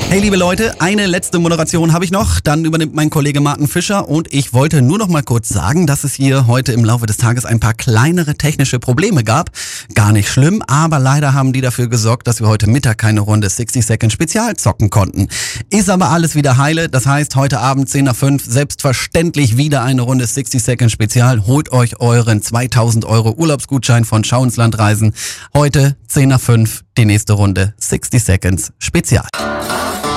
Hey liebe Leute, eine letzte Moderation habe ich noch, dann übernimmt mein Kollege Martin Fischer und ich wollte nur noch mal kurz sagen, dass es hier heute im Laufe des Tages ein paar kleinere technische Probleme gab. Gar nicht schlimm, aber leider haben die dafür gesorgt, dass wir heute Mittag keine Runde 60 Second Spezial zocken konnten. Ist aber alles wieder heile, das heißt heute Abend 10 nach 5 selbstverständlich wieder eine Runde 60 Second Spezial. Holt euch euren 2000 € Urlaubsgutschein von Schau ins Land reisen. Heute 10 nach 5 die nächste Runde 60 Seconds Spezial.